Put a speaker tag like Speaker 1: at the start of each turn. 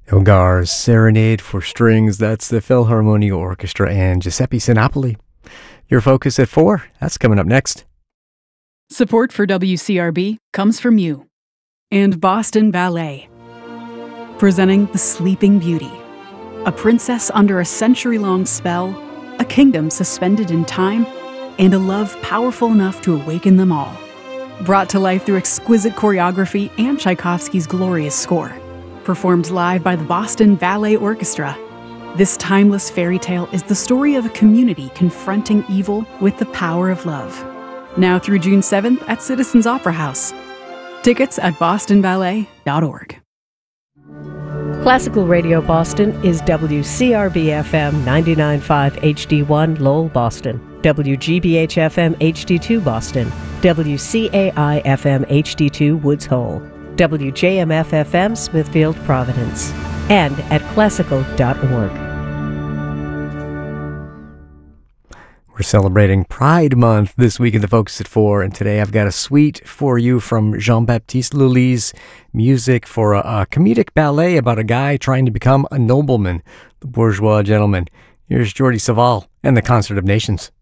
Speaker 1: Elgar's Serenade for Strings. That's the Philharmonia Orchestra and Giuseppe Sinopoli. Your Focus at 4. That's coming up next.
Speaker 2: Support for WCRB comes from you and Boston Ballet. Presenting The Sleeping Beauty, a princess under a century-long spell, a kingdom suspended in time, and a love powerful enough to awaken them all. Brought to life through exquisite choreography and Tchaikovsky's glorious score. Performed live by the Boston Ballet Orchestra. This timeless fairy tale is the story of a community confronting evil with the power of love. Now through June 7th at Citizens Opera House. Tickets at bostonballet.org.
Speaker 3: Classical Radio Boston is WCRB-FM 99.5 HD1 Lowell, Boston, WGBH-FM HD2 Boston, WCAI-FM HD2 Woods Hole, WJMF-FM Smithfield, Providence, and at classical.org.
Speaker 1: We're celebrating Pride Month this week in the Focus at 4, and today I've got a suite for you from Jean-Baptiste Lully's music for a comedic ballet about a guy trying to become a nobleman, the bourgeois gentleman. Here's Jordi Savall and the Concert of Nations.